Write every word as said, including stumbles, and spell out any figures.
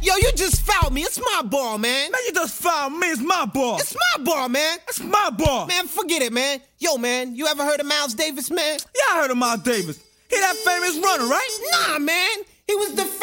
Yo, you just fouled me. It's my ball, man. Man, you just fouled me. It's my ball. It's my ball, man. It's my ball. Man, forget it, man. Yo, man, you ever heard of Miles Davis, man? Yeah, I heard of Miles Davis. He that famous runner, right? Nah, man. He was the